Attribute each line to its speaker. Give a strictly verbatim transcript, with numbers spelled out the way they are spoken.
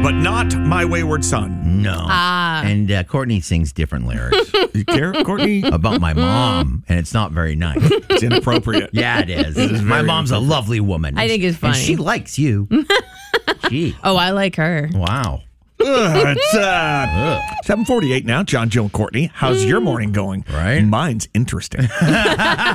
Speaker 1: but not My Wayward Son.
Speaker 2: No.
Speaker 3: Ah.
Speaker 2: And uh, Courtney sings different lyrics
Speaker 1: You care, Courtney?
Speaker 2: about my mom, and it's not very nice.
Speaker 1: It's inappropriate.
Speaker 2: Yeah, it is. My mom's a lovely woman.
Speaker 3: I think it's
Speaker 2: And
Speaker 3: funny.
Speaker 2: she likes you. Gee.
Speaker 3: Oh, I like her.
Speaker 2: Wow.
Speaker 1: Ugh, it's uh, seven forty-eight now. John, Joe, and Courtney. How's your morning going?
Speaker 2: Right.
Speaker 1: Mine's interesting.